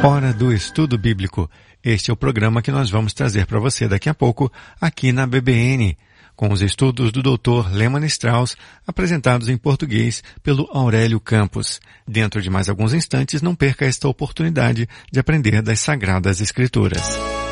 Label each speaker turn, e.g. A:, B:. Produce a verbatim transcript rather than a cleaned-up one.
A: Hora do Estudo Bíblico. Este é o programa que nós vamos trazer para você daqui a pouco aqui na B B N, com os estudos do doutor Lehmann Strauss, apresentados em português pelo Aurélio Campos. Dentro de mais alguns instantes, não perca esta oportunidade de aprender das Sagradas Escrituras.